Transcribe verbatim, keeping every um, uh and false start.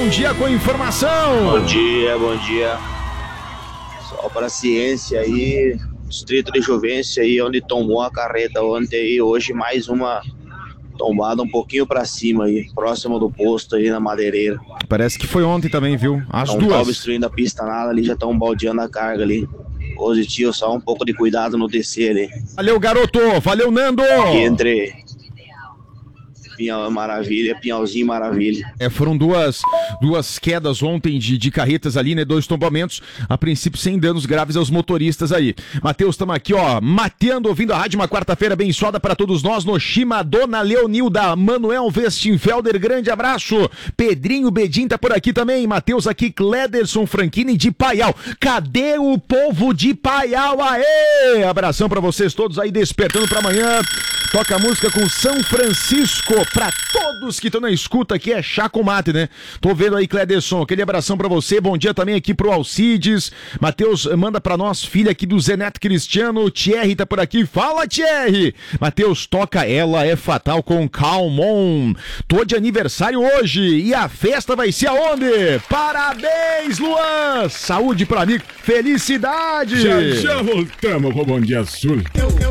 bom dia com informação. Bom dia, bom dia. Só para a ciência aí, distrito de Juvencio aí, onde tomou a carreta ontem aí, hoje mais uma tombada um pouquinho para cima aí, próximo do posto aí na Madeireira. Parece que foi ontem também, viu? As Não duas. tá obstruindo a pista nada ali, já estão baldeando a carga ali. Positivo, só um pouco de cuidado no descer ali. Valeu, garoto. Valeu, Nando. Aqui entre Pinhal Maravilha, Pinhalzinho Maravilha. É, foram duas, duas quedas ontem de, de carretas ali, né? Dois tombamentos, a princípio sem danos graves aos motoristas aí. Matheus, estamos aqui, ó, mateando, ouvindo a rádio, uma quarta-feira abençoada para todos nós, no Shima, Dona Leonilda, Manuel Westenfelder, grande abraço. Pedrinho Bedin tá por aqui também, Matheus aqui, Clederson Franchini de Paial. Cadê o povo de Paial? Aê! Abração para vocês todos aí, despertando para amanhã. Toca a música com São Francisco pra todos que estão na escuta aqui, é chá com mate, né? Tô vendo aí, Clederson, aquele abração pra você, bom dia também aqui pro Alcides. Matheus manda pra nós, filha aqui do Zeneto Cristiano, Thierry tá por aqui, fala Thierry! Matheus, toca Ela é Fatal com Calm On. Tô de aniversário hoje e a festa vai ser aonde? Parabéns, Luan! Saúde pra amigo, felicidade! Já já voltamos com o Bom Dia Sul.